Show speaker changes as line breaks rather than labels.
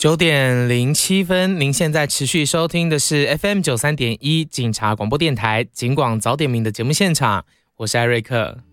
9:07，您现在持续收听的是 FM 93.1警察广播电台警广早点名的节目现场，我是艾瑞克。